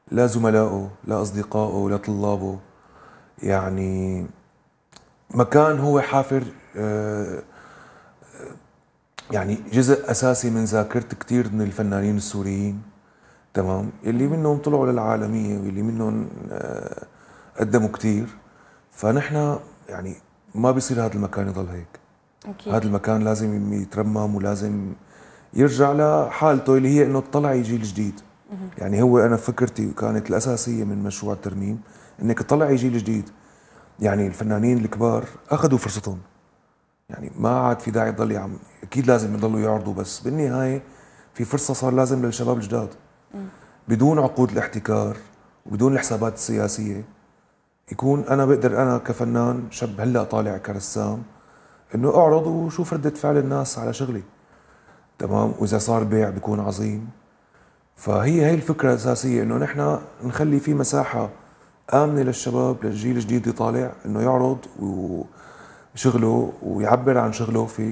لا زملائه لا أصدقائه لا طلابه. يعني مكان هو حافر، يعني جزء أساسي من ذاكرة كثير من الفنانين السوريين، تمام، اللي منهم طلعوا للعالمية واللي منهم قدموا كثير. فنحن يعني ما بيصير هذا المكان يضل هيك. اكيد. هذا المكان لازم يترمم ولازم يرجع لحالته اللي هي انه تطلع جيل جديد. يعني هو انا فكرتي كانت الاساسيه من مشروع الترميم انك تطلع جيل جديد. يعني الفنانين الكبار اخذوا فرصتهم، يعني ما عاد في داعي يضل اكيد لازم يضلوا يعرضوا، بس بالنهايه في فرصه صار لازم للشباب الجداد بدون عقود الاحتكار وبدون الحسابات السياسيه. يكون انا بقدر انا كفنان شاب هلا طالع كرسام انه اعرض وشوف ردة فعل الناس على شغلي، تمام، واذا صار بيع بيكون عظيم. فهي الفكرة الأساسية، إنه نحن نخلي في مساحة آمنة للشباب للجيل الجديد اللي طالع إنه يعرض وشغله ويعبر عن شغله فيه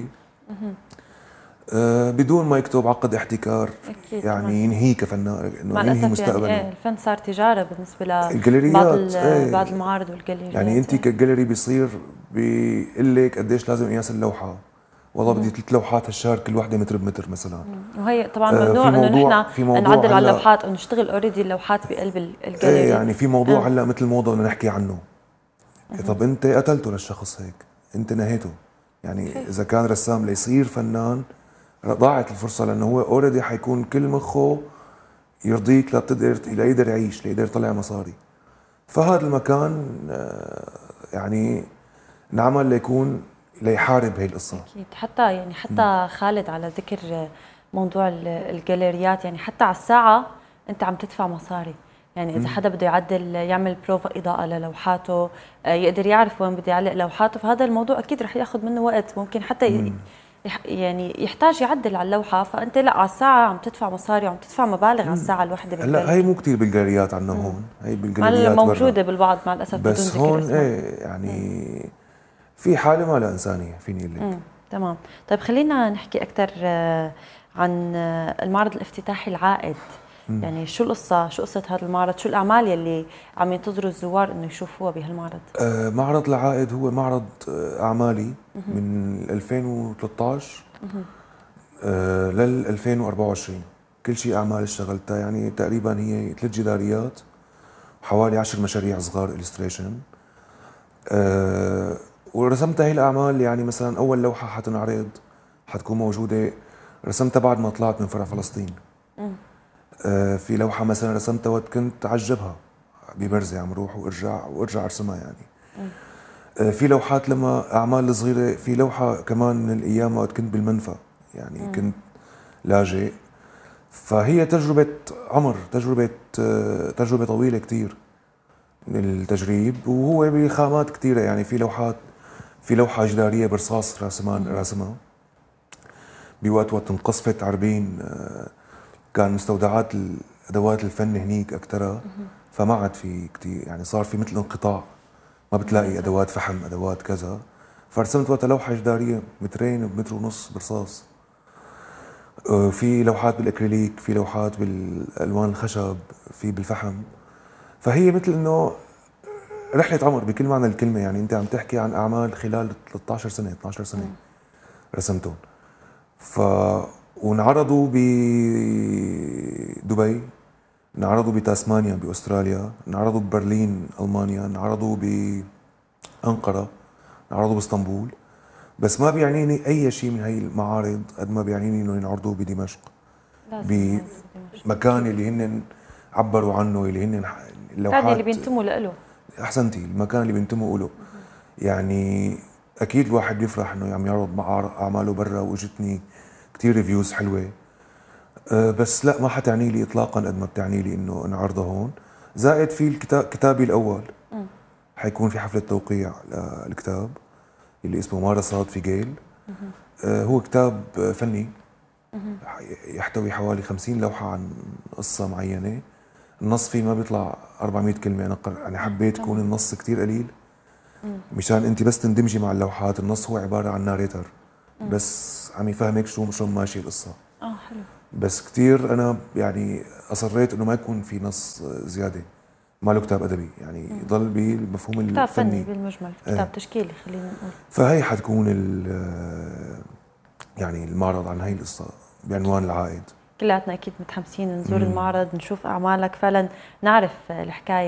بدون ما يكتب عقد احتكار، اكيد طبعا. يعني ينهيه كفنان، إنه مع ينهي الاسف يعني مستقبله. ايه الفن صار تجاره بالنسبه لبعض الجاليريات بعض ايه، المعارض يعني والجاليريات أنت ايه. كجاليري بيصير بيقول لك قديش لازم قياس اللوحة، والله بدي 3 لوحات هالشهر كل وحدة متر بمتر مثلا. وهي طبعا في ممنوع انه نحن موضوع في موضوع نعدل على هلا، اللوحات او نشتغل اوريدي اللوحات بقلب ايه الجاليري. يعني في موضوع اه. هلا مثل موضوع بدنا نحكي عنه. طب انت قتلته للشخص هيك، انت نهيته. يعني صحيح. اذا كان رسام ليصير فنان ضاعت الفرصه، لانه هو اوريدي حيكون كل مخه يرضيك لتقدر ليقدر يعيش ليقدر يطلع مصاري. فهذا المكان يعني انعمل ليكون ليحارب هي القصه. اكيد. حتى يعني حتى خالد، على ذكر موضوع الجاليريات، يعني حتى على الساعه انت عم تدفع مصاري. يعني اذا حدا بده يعدل يعمل بروفا اضاءه للوحاته، يقدر يعرف وين بده يعلق لوحاته، فهذا الموضوع اكيد رح ياخذ منه وقت. ممكن حتى يعني يحتاج يعدل على اللوحه، فانت لا، على الساعه عم تدفع مصاري وعم تدفع مبالغ على الساعه الواحده هلا هي بالجاليري. مو كثير بالجاليريات عندنا هون، هي مع بالجاليريات برا. موجوده بالبعض مع الاسف بدون بس ذكر هون اسماء. ايه يعني في حاله ما لا انسانيه فيني اقول لك. تمام. طيب خلينا نحكي أكثر عن المعرض الافتتاحي العائد. يعني شو القصة، شو قصة هذا المعرض، شو الأعمال يلي عم ينتظروا الزوار إنه يشوفوها بهالمعرض؟ معرض العائد هو معرض أعمالي من 2013 لل 2024. كل شيء أعمال اشتغلتها، يعني تقريبا هي 3 جداريات وحوالي 10 مشاريع صغار إلستريشن. ورسمت هي الأعمال، يعني مثلا أول لوحة حتنعرض حتكون موجودة رسمتها بعد ما طلعت من فرع فلسطين. في لوحة مثلا رسمتها وقت كنت على الجبهة ببرزة عم روح وارجع ارسمها يعني. في لوحات لما اعمال صغيرة، في لوحة كمان من الايام وقت كنت بالمنفى، يعني كنت لاجئ. فهي تجربة عمر، تجربة طويلة كتير من التجريب، وهو بخامات كتيرة. يعني في لوحة جدارية برصاص راسمها بوقت انقصفت عربين، كان مستودعات ادوات الفن هنيك اكثرها، فما عاد في كثير، يعني صار في مثل انقطاع، ما بتلاقي ادوات فحم ادوات كذا. فرسمت وقتها لوحه جداريه مترين بمتر ونص برصاص. في لوحات بالاكريليك، في لوحات بالالوان الخشب، في بالفحم. فهي مثل انه رحله عمر بكل معنى الكلمه. يعني انت عم تحكي عن اعمال خلال 13 سنه 12 سنه رسمتهم. ف وانعرضوا بدبي، انعرضوا بتاسمانيا باستراليا، انعرضوا ببرلين المانيا، انعرضوا بانقره، انعرضوا باسطنبول. بس ما بيعنيني اي شيء من هي المعارض قد ما بيعنيني انه ينعرضوا بدمشق، لازم ينعرضوا بدمشق بمكان أكيد. اللي هن عبروا عنه، اللي هن كان اللي اللوحات. بينتموا له. احسنتي، المكان اللي بينتموا له. يعني اكيد الواحد بيفرح انه عم يعرض اعماله برا، واجتني كثير ريفيوز حلوه. بس لا، ما حتعني لي اطلاقا قد ما بتعني لي انه انعرضه هون. زائد في كتابي الاول، حيكون في حفله توقيع للكتاب اللي اسمه ما رصاد في جيل. هو كتاب فني يحتوي حوالي 50 لوحه عن قصه معينه. النص فيه ما بيطلع 400 كلمه. انا حبيت يكون تمام. النص كثير قليل مشان انت بس تندمجي مع اللوحات. النص هو عباره عن ناريتر بس عم يفهمك شو ماشي القصه. حلو. بس كتير انا يعني اصريت انه ما يكون في نص زياده، ما له كتاب ادبي، يعني يضل بالمفهوم كتاب فني الفني. بالمجمل، كتاب تشكيلي خلينا نقول. فهي حتكون يعني المعرض عن هي القصه بعنوان العائد. كلياتنا اكيد متحمسين نزور المعرض، نشوف اعمالك، فعلا نعرف الحكايه.